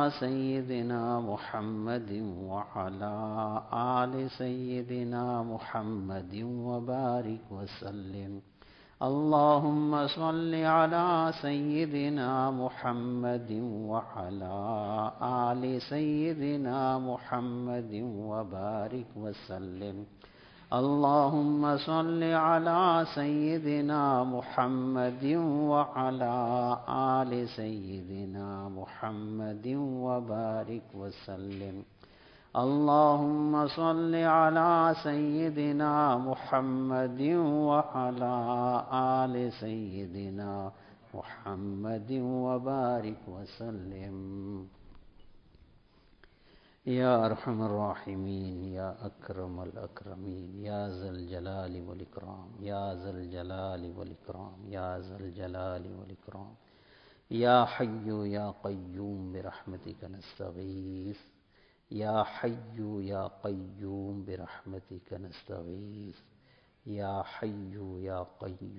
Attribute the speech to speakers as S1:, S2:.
S1: सय्यिदिना मुहम्मदिन व अला आलि सय्यिदिना मुहम्मदिन व बारिक व सल्लिम। अल्लाहुम्मा सल्लि अला सय्यिदिना मुहम्मदिन व अला आलि सय्यिदिना मुहम्मदिन व बारिक व सल्लिम। अल्लाहुम्मा सल्लि अला सय्यिदिना मुहम्मदिन व अला आलि सय्यिदिना मुहम्मदिन व बारिक व सल्लिम। अल्लाहुम्मा सल्लि अला सय्यिदिना मुहम्मदिन व अला आलि सय्यिदिना मुहम्मदिन व बारिक व सल्लिम। या अरहमर राहिमीन या अकरमल अकरमीन या ज़ल जलाली वल इकराम या ज़ल जलाली वल इकराम या ज़ल जलाली वल इकराम या हय्यु या क़य्यूम बिरहमतिक नस्तगीस या हय्यु या क़य्यूम बिरहमतिक नस्तगीस या हय्यु या क़य्यूम